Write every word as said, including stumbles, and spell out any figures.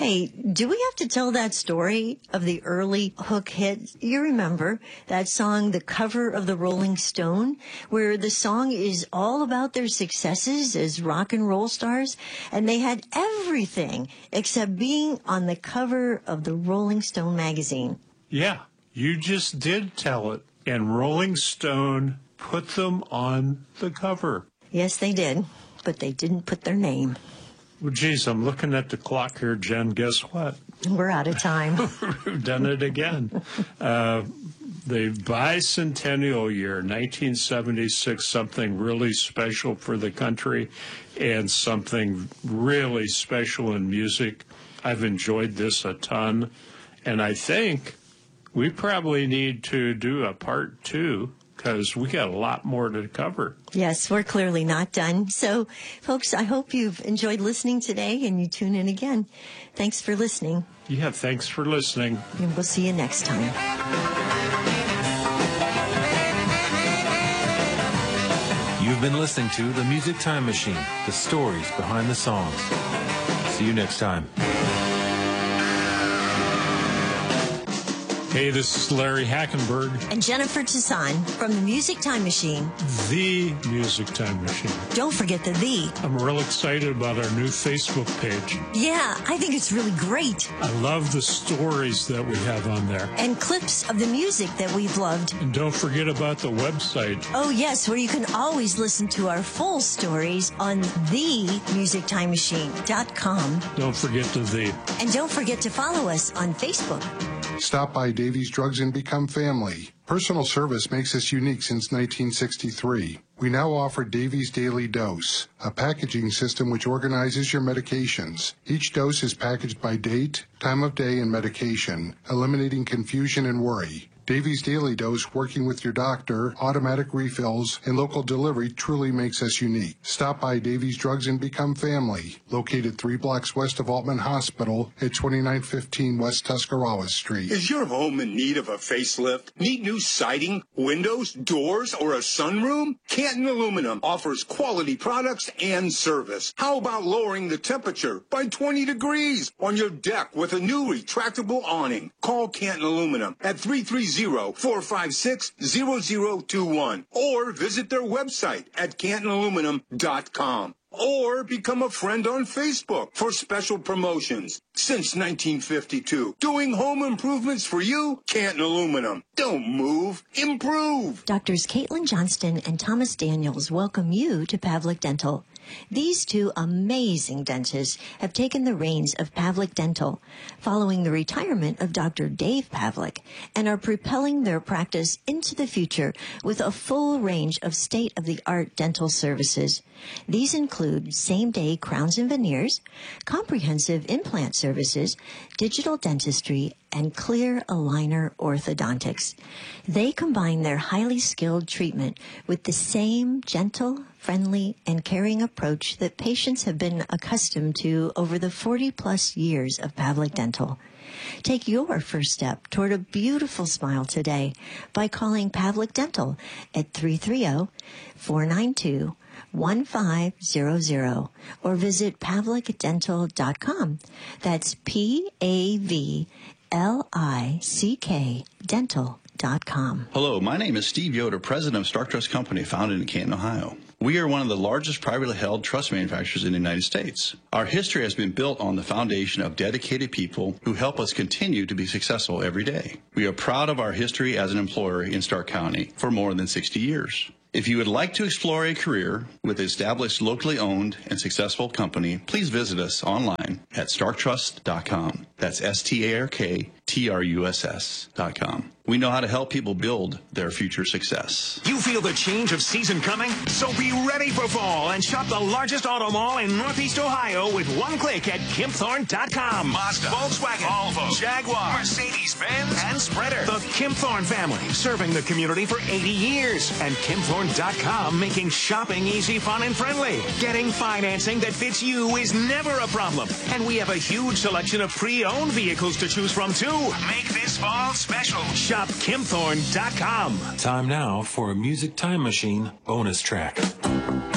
Hey, do we have to tell that story of the early Hook hit? You remember that song, the cover of the Rolling Stone, where the song is all about their successes as rock and roll stars, and they had everything except being on the cover of the Rolling Stone magazine. Yeah, you just did tell it, and Rolling Stone put them on the cover. Yes, they did, but they didn't put their name. Well, geez, I'm looking at the clock here, Jen. Guess what? We're out of time. We've done it again. Uh, the bicentennial year, nineteen seventy-six, something really special for the country and something really special in music. I've enjoyed this a ton, and I think we probably need to do a part two, because we got a lot more to cover. Yes, we're clearly not done. So, folks, I hope you've enjoyed listening today and you tune in again. Thanks for listening. Yeah, thanks for listening. And we'll see you next time. You've been listening to The Music Time Machine, the stories behind the songs. See you next time. Hey, this is Larry Hackenberg. And Jennifer Toussaint from the Music Time Machine. The Music Time Machine. Don't forget the the. I'm real excited about our new Facebook page. Yeah, I think it's really great. I love the stories that we have on there. And clips of the music that we've loved. And don't forget about the website. Oh, yes, where you can always listen to our full stories on the music time machine dot com. Don't forget the the. And don't forget to follow us on Facebook. Stop by Davies Drugs and become family. Personal service makes us unique since nineteen sixty-three. We now offer Davies Daily Dose, a packaging system which organizes your medications. Each dose is packaged by date, time of day, and medication, eliminating confusion and worry. Davies Daily Dose, working with your doctor, automatic refills, and local delivery truly makes us unique. Stop by Davies Drugs and become family. Located three blocks west of Altman Hospital at twenty-nine fifteen West Tuscarawas Street. Is your home in need of a facelift? Need new siding, windows, doors, or a sunroom? Canton Aluminum offers quality products and service. How about lowering the temperature by twenty degrees on your deck with a new retractable awning? Call Canton Aluminum at three three zero, four five six, zero zero two one or visit their website at canton aluminum dot com. Or become a friend on Facebook for special promotions. Since nineteen fifty-two, doing home improvements for you, Canton Aluminum. Don't move, improve. Doctors Caitlin Johnston and Thomas Daniels welcome you to Pavlik Dental. These two amazing dentists have taken the reins of Pavlik Dental following the retirement of Doctor Dave Pavlik and are propelling their practice into the future with a full range of state-of-the-art dental services. These include same-day crowns and veneers, comprehensive implant services, digital dentistry, and clear aligner orthodontics. They combine their highly skilled treatment with the same gentle, friendly, and caring approach that patients have been accustomed to over the forty-plus years of Pavlik Dental. Take your first step toward a beautiful smile today by calling Pavlik Dental at three three zero, four nine two, one five zero zero or visit pavlik dental dot com. That's P A V L I C K dental dot com. Hello, my name is Steve Yoder, president of Stark Trust Company, founded in Canton, Ohio. We are one of the largest privately held trust manufacturers in the United States. Our history has been built on the foundation of dedicated people who help us continue to be successful every day. We are proud of our history as an employer in Stark County for more than sixty years. If you would like to explore a career with an established, locally owned, and successful company, please visit us online at stark trust dot com. That's S T A R K T R U S S dot com. We know how to help people build their future success. You feel the change of season coming? So be ready for fall and shop the largest auto mall in Northeast Ohio with one click at Kempthorne dot com. Mazda, Volkswagen, Volvo, Jaguar, Mercedes-Benz, and Spreader. The Kempthorne family, serving the community for eighty years. And Kempthorne dot com, making shopping easy, fun, and friendly. Getting financing that fits you is never a problem. And we have a huge selection of pre-owned vehicles to choose from, too. Make this fall special. Shop Kempthorne dot com. Time now for a Music Time Machine bonus track.